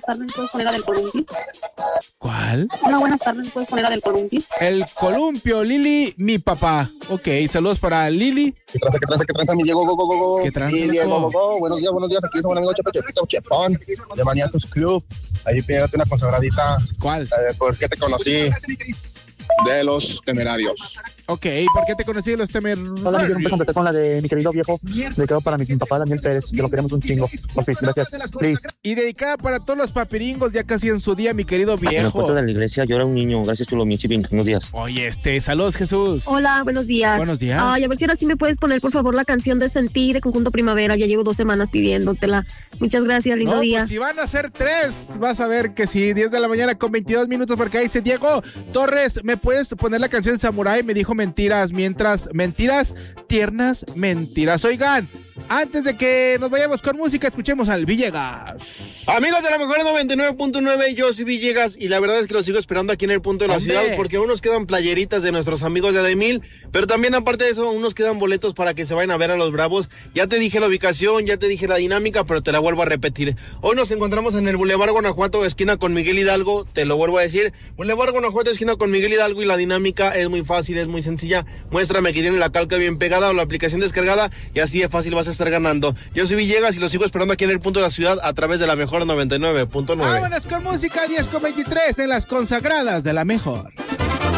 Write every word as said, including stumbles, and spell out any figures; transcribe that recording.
tardes, ¿puedes poner la del columpio? ¿Cuál? Hola, buenas tardes, ¿puedes poner la del columpio? El columpio, Lili, mi papá. Ok, saludos para Lili. ¿Qué tranza, qué tranza, qué tranza, mi Diego? Go, go, go, go. ¿Qué tranza, Mi Diego, loco? go, go. Buenos días, buenos días. Aquí es un amigo Chepe, Chepito, Chepón, de Maniatos Club. Ahí pégate una consagradita. ¿Cuál? Eh, ¿Por qué te conocí? De los Temerarios. Ok, ¿por qué te conocí de los temerarios? Hola, mi quiero empezar con la de mi querido viejo. Le quedo para mi, mi papá Daniel Pérez, que lo queremos un chingo. Por fin, gracias. Please. Y dedicada para todos los papiringos, ya casi en su día, mi querido En la viejo. puerta de la iglesia yo era un niño. Gracias, Chulo Michipin. Buenos días. Oye, este, saludos, Jesús. Hola, buenos días. Buenos días. Ay, a ver si ahora sí me puedes poner, por favor, la canción de Sentí de Conjunto Primavera. Ya llevo dos semanas pidiéndotela. Muchas gracias, lindo No, día. pues si van a ser tres, vas a ver que sí, diez de la mañana con veintidós minutos, porque ahí dice Diego Torres, ¿me puedes poner la canción Samurai? Me dijo mentiras, mientras, mentiras, tiernas mentiras. Oigan, antes de que nos vayamos con música, escuchemos al Villegas. Amigos de la mejor noventa y nueve punto nueve, yo soy Villegas y la verdad es que los sigo esperando aquí en el punto de la ¿Dónde? ciudad porque aún nos quedan playeritas de nuestros amigos de Ademil, pero también aparte de eso aún nos quedan boletos para que se vayan a ver a los Bravos. Ya te dije la ubicación, ya te dije la dinámica, pero te la vuelvo a repetir. Hoy nos encontramos en el Boulevard Guanajuato, esquina con Miguel Hidalgo, te lo vuelvo a decir. Boulevard Guanajuato, esquina con Miguel Hidalgo, y la dinámica es muy fácil, es muy sencilla. Muéstrame que tiene la calca bien pegada o la aplicación descargada y así de fácil vas a estar ganando. Yo soy Villegas y los sigo esperando aquí en el punto de la ciudad a través de la mejor noventa y nueve punto nueve. Vámonos con música, diez con veintitrés en las consagradas de la mejor.